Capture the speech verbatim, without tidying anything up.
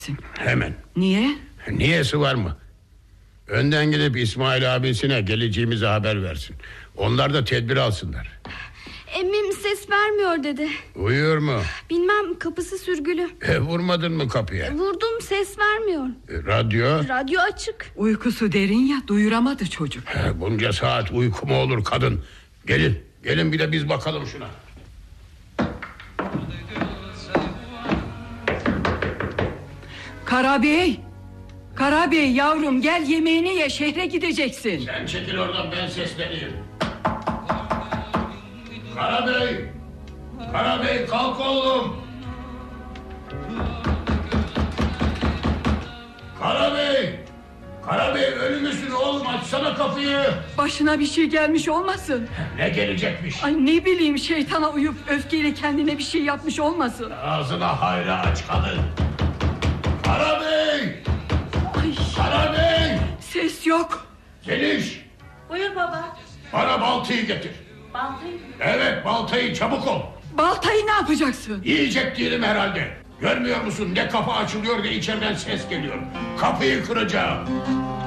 Hemen. Niye? Niyesi var mı? Önden gidip İsmail abisine geleceğimizi haber versin. Onlar da tedbir alsınlar. Emmim ses vermiyor dedi. Uyuyor mu? Bilmem, kapısı sürgülü. E, vurmadın mı kapıya? E, vurdum, ses vermiyor. E, radyo? Radyo açık. Uykusu derin ya, duyuramadı çocuk. E, bunca saat uyku mu olur kadın? Gelin, gelin bir de biz bakalım şuna. Karabey, Karabey yavrum, gel yemeğini ye, şehre gideceksin. Sen çekil oradan, ben sesleneyim. Karabey, Karabey kalk oğlum. Karabey, Karabey ölü müsün oğlum, açsana kapıyı. Başına bir şey gelmiş olmasın? Ne gelecekmiş? Ay ne bileyim, şeytana uyup öfkeyle kendine bir şey yapmış olmasın? Ağzına hayra aç kadın. Karabey! Ay. Karabey! Ses yok. Zeliş! Buyur baba. Bana baltayı getir. Baltayı? Evet, baltayı çabuk ol. Baltayı ne yapacaksın? Yiyecek değilim herhalde. Görmüyor musun, ne kapı açılıyor ne içeriden ses geliyor. Kapıyı kıracağım.